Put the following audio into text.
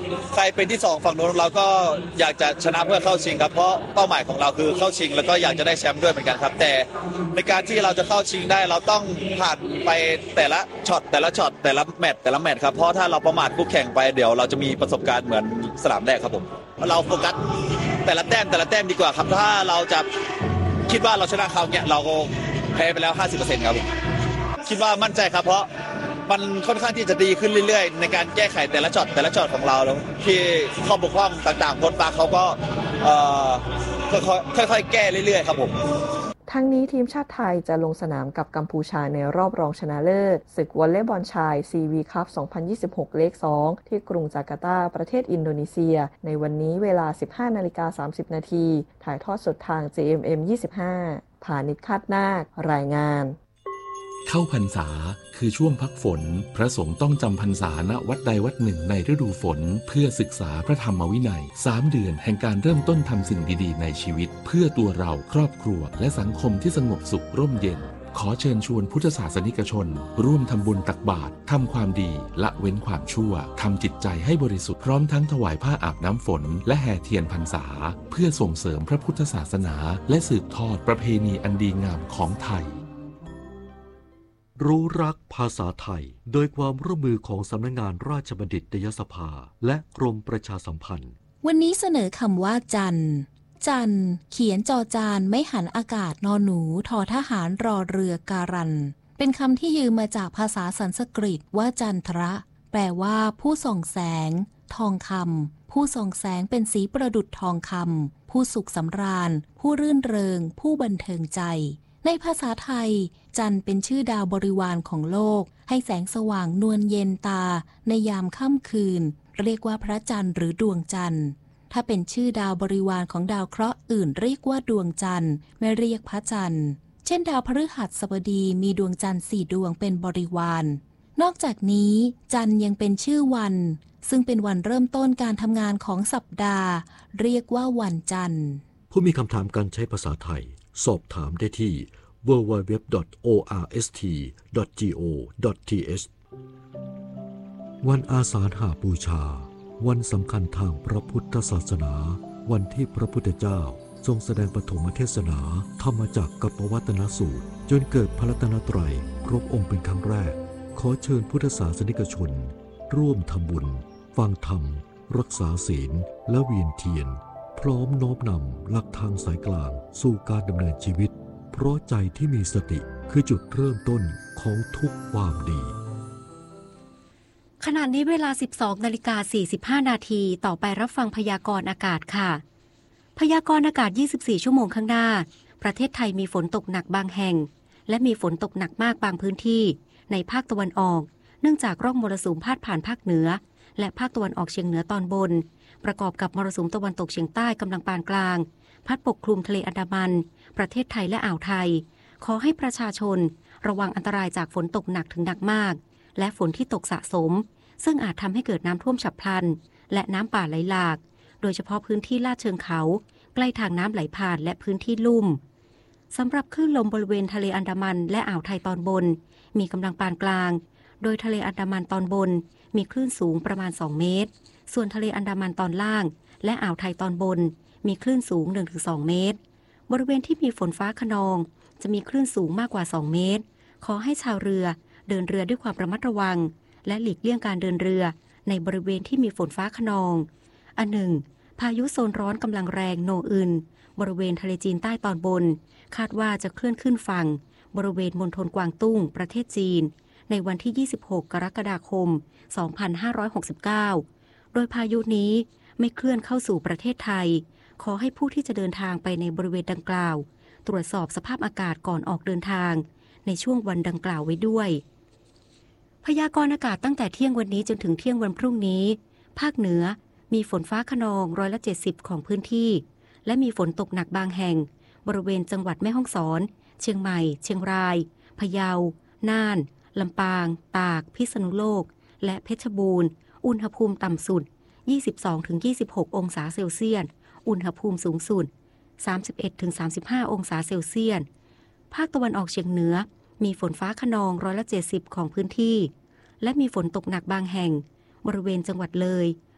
ใครเป็นที่2ฝั่งโน้นเราก็อยากจะชนะเพื่อเข้าชิงครับเพราะเป้าหมายของเราคือเข้าชิงแล้วก็อยากจะได้แชมป์ด้วยเหมือนกันครับแต่ในการที่เราจะเข้าชิงได้เราต้องผ่านไปแต่ละช็อตแต่ละแมตช์ครับเพราะถ้าเราประมาทคู่แข่งไปเดี๋ยวเราจะมีประสบการณ์เหมือนสนามแรกครับผมเราโฟกัสแต่ละแต้มดีกว่าครับถ้าเราจะคิดว่าเราชนะเขาเนี่ยเราก็แพ้ไปแล้ว 50% ครับผมคิดว่ามั่นใจครับเพราะมันค่อนข้างที่จะดีขึ้นเรื่อยๆในการแก้ไขแต่ละช็อตของเราแล้วที่ข้อบกพร่องต่างๆโค้ชปาเขาก็ค่อยๆแก้เรื่อยๆครับผมทั้งนี้ทีมชาติไทยจะลงสนามกับกัมพูชาในรอบรองชนะเลิศศึกวอลเลย์บอลชาย CV คัพ 2026 เลข 2 ที่กรุงจาการ์ตาประเทศอินโดนีเซียในวันนี้เวลา 15:30 น.ถ่ายทอดสดทาง JMM 25พานิชคาดนาครายงานเข้าพรรษาคือช่วงพักฝนพระสงฆ์ต้องจำพรรษาณวัดใดวัดหนึ่งในฤดูฝนเพื่อศึกษาพระธรรมวินัย3 เดือนแห่งการเริ่มต้นทำสิ่งดีๆในชีวิตเพื่อตัวเราครอบครัวและสังคมที่สงบสุขร่มเย็นขอเชิญชวนพุทธศาสนิกชนร่วมทำบุญตักบาตรทำความดีละเว้นความชั่วทำจิตใจให้บริสุทธิ์พร้อมทั้งถวายผ้าอาบน้ำฝนและแห่เทียนพรรษาเพื่อส่งเสริมพระพุทธศาสนาและสืบทอดประเพณีอันดีงามของไทยรู้รักภาษาไทยโดยความร่วมมือของสำนักงานราชบัณฑิตยสภาและกรมประชาสัมพันธ์วันนี้เสนอคำว่าจันทร์เขียนจอจานไม่หันอากาศนอหนูทอทหารรอเรือการันเป็นคำที่ยืมมาจากภาษาสันสกฤตว่าจันทระแปลว่าผู้ส่องแสงทองคำผู้ส่องแสงเป็นสีประดุจทองคำผู้สุขสำราญผู้รื่นเริงผู้บันเทิงใจในภาษาไทยจันทร์เป็นชื่อดาวบริวารของโลกให้แสงสว่างนวลเย็นตาในยามค่ำคืนเรียกว่าพระจันทร์หรือดวงจันทร์ถ้าเป็นชื่อดาวบริวารของดาวเคราะห์อื่นเรียกว่าดวงจันทร์ไม่เรียกพระจันทร์เช่นดาวพฤหัสบดีมีดวงจันทร์4 ดวงเป็นบริวารนอกจากนี้จันทร์ยังเป็นชื่อวันซึ่งเป็นวันเริ่มต้นการทำงานของสัปดาห์เรียกว่าวันจันทร์ผู้มีคำถามการใช้ภาษาไทยสอบถามได้ที่ www.orst.go.th วันอาสาฬหบูชาวันสำคัญทางพระพุทธศาสนาวันที่พระพุทธเจ้าทรงแสดงปฐมเทศนาธรรมจักรกับปวัตนสูตรจนเกิดพระรัตนตรัยครบองค์เป็นครั้งแรกขอเชิญพุทธศาสนิกชนร่วมทำบุญฟังธรรมรักษาศีลและเวียนเทียนพร้อมน้อมนำหลักทางสายกลางสู่การดำเนินชีวิตเพราะใจที่มีสติคือจุดเริ่มต้นของทุกความดีขณะนี้เวลา 12:45 นาทีต่อไปรับฟังพยากรณ์อากาศค่ะพยากรณ์อากาศ 24 ชั่วโมงข้างหน้าประเทศไทยมีฝนตกหนักบางแห่งและมีฝนตกหนักมากบางพื้นที่ในภาคตะวันออกเนื่องจากร่องมรสุมพาดผ่านภาคเหนือและภาคตะวันออกเฉียงเหนือตอนบนประกอบกับมรสุมตะวันตกเฉียงใต้กำลังปานกลางพัดปกคลุมทะเลอันดามันประเทศไทยและอ่าวไทยขอให้ประชาชนระวังอันตรายจากฝนตกหนักถึงหนักมากและฝนที่ตกสะสมซึ่งอาจทำให้เกิดน้ำท่วมฉับพลันและน้ำป่าไหลหลากโดยเฉพาะพื้นที่ลาดเชิงเขาใกล้ทางน้ำไหลผ่านและพื้นที่ลุ่มสำหรับคลื่นลมบริเวณทะเลอันดามันและอ่าวไทยตอนบนมีกำลังปานกลางโดยทะเลอันดามันตอนบนมีคลื่นสูงประมาณ2 เมตรส่วนทะเลอันดามันตอนล่างและอ่าวไทยตอนบนมีคลื่นสูง 1-2 เมตรบริเวณที่มีฝนฟ้าคะนองจะมีคลื่นสูงมากกว่า2 เมตรขอให้ชาวเรือเดินเรือด้วยความระมัดระวังและหลีกเลี่ยงการเดินเรือในบริเวณที่มีฝนฟ้าคะนองอันหนึ่งพายุโซนร้อนกำลังแรงโนอึนบริเวณทะเลจีนใต้ตอนบนคาดว่าจะเคลื่อนขึ้นฝั่งบริเวณมณฑลกวางตุ้งประเทศจีนในวันที่ 26 กรกฎาคม 2569 โดยพายุนี้ไม่เคลื่อนเข้าสู่ประเทศไทยขอให้ผู้ที่จะเดินทางไปในบริเวณดังกล่าวตรวจสอบสภาพอากาศก่อนออกเดินทางในช่วงวันดังกล่าวไว้ด้วยพยากรณ์อากาศตั้งแต่เที่ยงวันนี้จนถึงเที่ยงวันพรุ่งนี้ภาคเหนือมีฝนฟ้าคะนอง70%ของพื้นที่และมีฝนตกหนักบางแห่งบริเวณจังหวัดแม่ฮ่องสอนเชียงใหม่เชียงรายพะเยาน่านลำปางตากพิษณุโลกและเพชรบูรณ์อุณหภูมิต่ำสุด 22-26 องศาเซลเซียสอุณหภูมิสูงสุด 31-35 องศาเซลเซียสภาคตะวันออกเฉียงเหนือมีฝนฟ้าคะนอง70%ของพื้นที่และมีฝนตกหนักบางแห่งบริเวณจังหวัดเลย